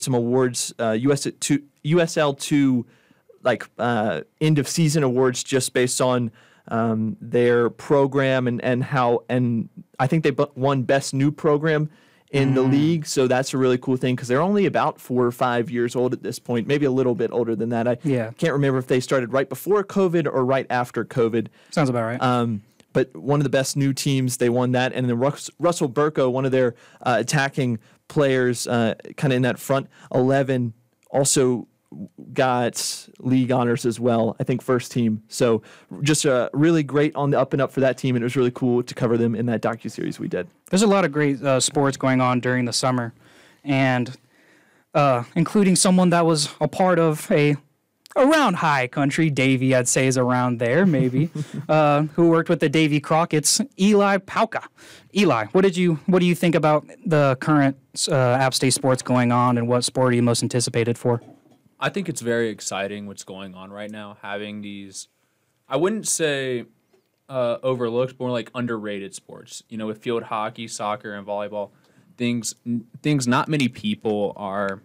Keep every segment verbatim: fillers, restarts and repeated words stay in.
some awards, uh, U S two, U S L two, like uh, end of season awards, just based on um, their program and and how and I think they won best new program in mm. the league. So that's a really cool thing because they're only about four or five years old at this point, maybe a little bit older than that. I yeah. can't remember if they started right before COVID or right after COVID. Sounds about right. Um, but one of the best new teams, they won that. And then Rus- Russell Burko, one of their uh, attacking players, uh, kind of in that front eleven, also got league honors as well, I think first team. So just uh, really great on the up and up for that team, and it was really cool to cover them in that docuseries we did. There's a lot of great uh, sports going on during the summer, and uh, including someone that was a part of a around high country, Davy, I'd say is around there, maybe, uh, who worked with the Davy Crockett's, Eli Pauka. Eli, what did you what do you think about the current uh, App State sports going on, and what sport are you most anticipated for? I think it's very exciting what's going on right now, having these, I wouldn't say uh, overlooked, more like underrated sports. You know, with field hockey, soccer, and volleyball, things things not many people are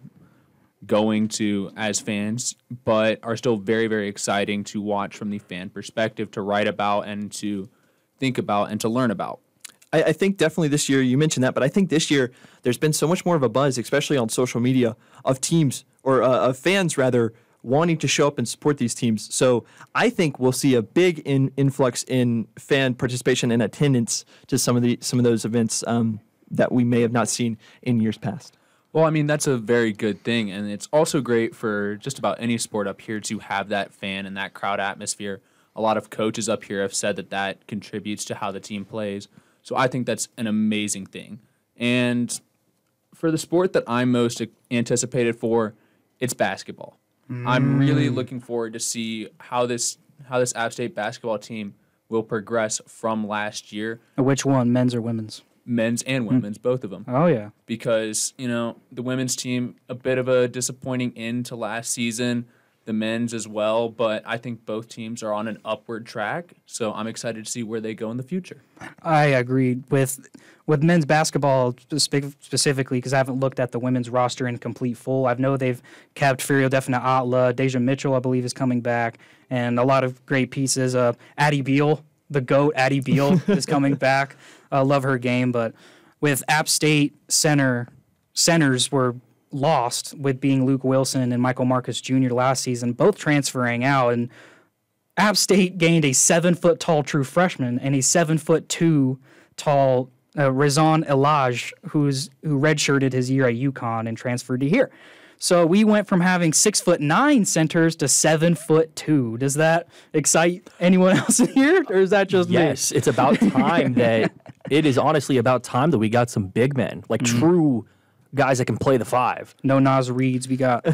going to as fans, but are still very, very exciting to watch from the fan perspective, to write about and to think about and to learn about. I, I think definitely this year, you mentioned that, but I think this year there's been so much more of a buzz, especially on social media, of teams, or uh, of fans rather, wanting to show up and support these teams. So I think we'll see a big in, influx in fan participation and attendance to some of the some of those events um, that we may have not seen in years past. Well, I mean, that's a very good thing, and it's also great for just about any sport up here to have that fan and that crowd atmosphere. A lot of coaches up here have said that that contributes to how the team plays, so I think that's an amazing thing. And for the sport that I'm most anticipated for, it's basketball. Mm. I'm really looking forward to see how this how this App State basketball team will progress from last year. Which one, men's or women's? Men's and women's, mm. both of them. Oh, yeah. Because, you know, the women's team, a bit of a disappointing end to last season, the men's as well, but I think both teams are on an upward track, so I'm excited to see where they go in the future. I agree. With with men's basketball spe- specifically, because I haven't looked at the women's roster in complete full. I know they've kept Furio Definite Atla, Deja Mitchell, I believe, is coming back, and a lot of great pieces. Uh, Addie Beal, the GOAT, Addie Beal, is coming back. I uh, love her game, but with App State center centers were lost, with being Luke Wilson and Michael Marcus Junior last season, both transferring out, and App State gained a seven-foot tall true freshman and a seven-foot two tall uh, Rizan Elaj, who's who redshirted his year at UConn and transferred to here. So we went from having six-foot nine centers to seven-foot two. Does that excite anyone else in here, or is that just yes, me? Yes, it's about time that it is honestly about time that we got some big men, like mm-hmm. true guys that can play the five. No Nas Reeds. We got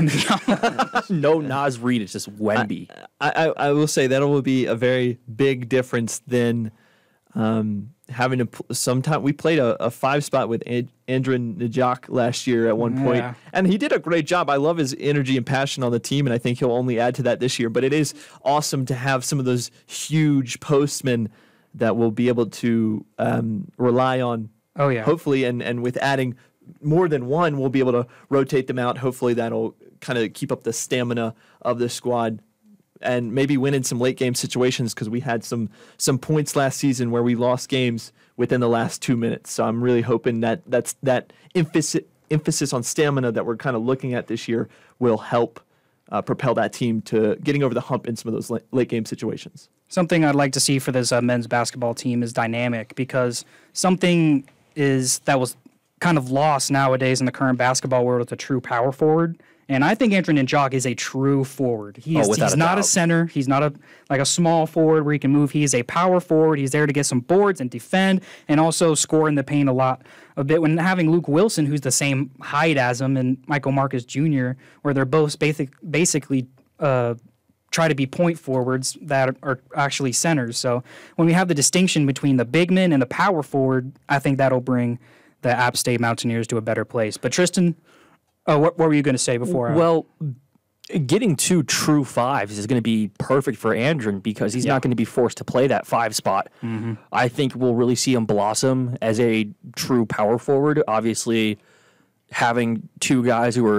Wemby. No Nas Reed. It's just Wemby. I, I, I will say that will be a very big difference than um, having to pl- sometime. We played a, a five spot with Ad- Andrew Najak last year at one point, yeah. and he did a great job. I love his energy and passion on the team, and I think he'll only add to that this year. But it is awesome to have some of those huge postmen that we'll be able to um, rely on. Oh yeah, hopefully, and and with adding more than one, we'll be able to rotate them out. Hopefully that'll kind of keep up the stamina of the squad and maybe win in some late game situations, because we had some some points last season where we lost games within the last two minutes. So I'm really hoping that that's that emphasis emphasis on stamina that we're kind of looking at this year will help uh, propel that team to getting over the hump in some of those late, late game situations. Something I'd like to see for this uh, men's basketball team is dynamic, because something is that was kind of lost nowadays in the current basketball world with a true power forward. And I think Andrew Ninjok is a true forward. He is, oh, he's a not doubt. a center. He's not a like a small forward where he can move. He is a power forward. He's there to get some boards and defend, and also score in the paint a lot a bit. When having Luke Wilson, who's the same height as him, and Michael Marcus Junior, where they're both basic, basically uh, try to be point forwards that are actually centers. So when we have the distinction between the big men and the power forward, I think that'll bring the App State Mountaineers to a better place. But Tristan, oh, what, what were you going to say before? Well, getting two true fives is going to be perfect for Andren, because he's yeah. not going to be forced to play that five spot. Mm-hmm. I think we'll really see him blossom as a true power forward. Obviously, having two guys who are